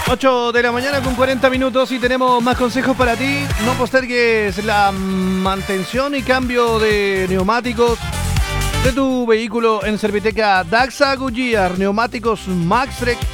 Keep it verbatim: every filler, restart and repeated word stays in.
ocho de la mañana con cuarenta minutos y tenemos más consejos para ti. No postergues la mantención y cambio de neumáticos de tu vehículo en Serviteca Daxa Goodyear. Neumáticos Maxtrek